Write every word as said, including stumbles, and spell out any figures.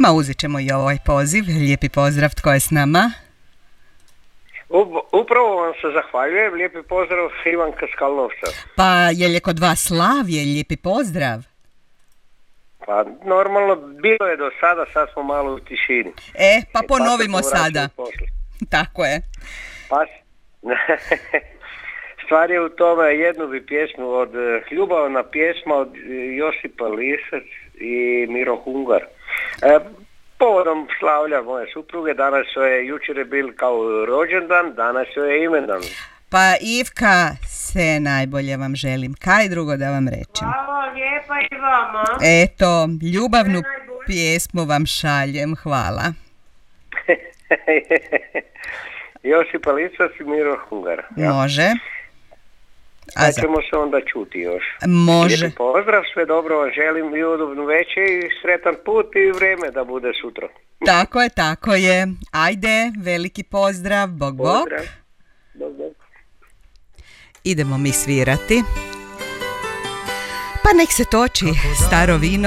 Ma uzet ćemo i ovaj poziv. Lijepi pozdrav, tko je s nama? Upravo vam se zahvaljujem, lijepi pozdrav Ivanka s Kalnovca. Pa je li kod vas Slavije, lijepi pozdrav? Pa normalno, bilo je do sada, sad smo malo u tišini. E, pa ponovimo pa sada. Tako je. Pa, stvar je u tome, jednu bi pjesmu od ljubavna pjesma od Josipa Lisac i Miro Hungar. E, povodom slavlja moje supruge, danas je, jučer je bil kao rođendan, danas je imendan. Pa Ivka, sve najbolje vam želim. Kaj drugo da vam rečem? Hvala lijepa i vama. Eto, ljubavnu pjesmu vam šaljem, hvala. Josipa Lisac i Miro Hungar. Ja? Može. A za... ćemo se onda čuti još. Može. Lijepi pozdrav, sve dobro vam želim i udobnu večer i sretan put i vrijeme da bude sutra. Tako je, tako je. Ajde, veliki pozdrav, bog bog. Pozdrav. Bog bog. Idemo mi svirati. Pa nek se toči staro vino.